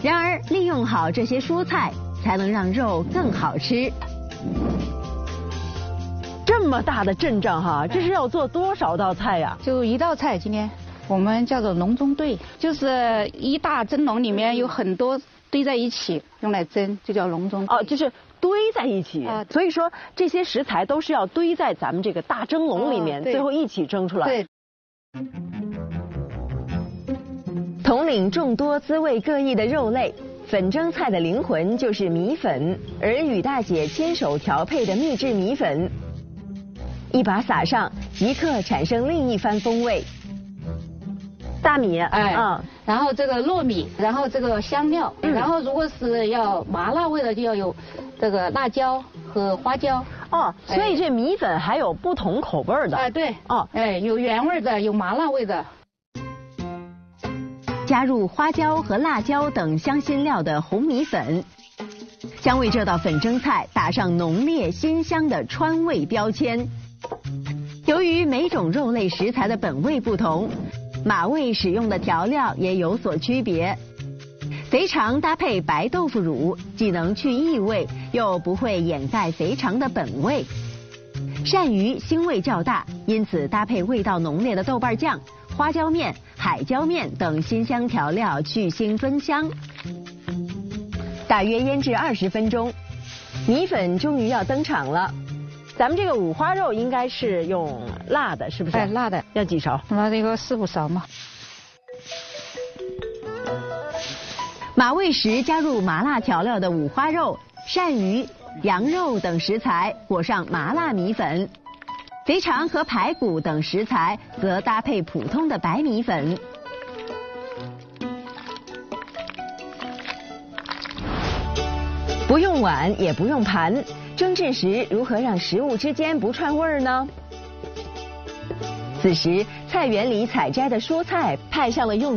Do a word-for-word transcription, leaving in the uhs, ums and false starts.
然而，利用好这些蔬菜，才能让肉更好吃。 这么大的阵仗哈，这是要做多少道菜呀？ 就一道菜，今天我们叫做笼中对，就是一大蒸笼里面有很多堆在一起用来蒸，就叫笼中。 哦，就是堆在一起。啊，所以说这些食材都是要堆在咱们这个大蒸笼里面，哦，最后一起蒸出来。 对。 统领众多滋味各异的肉类，粉蒸菜的灵魂就是米粉，而雨大姐亲手调配的秘制米粉，一把撒上，即刻产生另一番风味。 大米， 哎，嗯，然后这个糯米，然后这个香料，嗯，然后如果是要麻辣味的，就要有这个辣椒和花椒。 哦，所以这米粉还有不同口味的。 哎，对，哦，哎，有原味的，有麻辣味的。 加入花椒和辣椒等香辛料的红米粉，将为这道粉蒸菜打上浓烈辛香的川味标签。由于每种肉类食材的本味不同，马味使用的调料也有所区别。肥肠搭配白豆腐乳，既能去异味，又不会掩盖肥肠的本味。鳝鱼腥味较大，因此搭配味道浓烈的豆瓣酱、花椒面、海椒面等辛香调料去腥增香。大约腌制二十分钟，米粉终于要登场了。 咱们这个五花肉应该是用辣的，是不是？ 哎，辣的。 要几勺？ 那这个四五勺嘛。 马味时加入麻辣调料的五花肉、鳝鱼、羊肉等食材，裹上麻辣米粉。肥肠和排骨等食材则搭配普通的白米粉。不用碗也不用盘，蒸制时如何让食物之间不串味儿呢？此时，菜园里采摘的蔬菜派上了用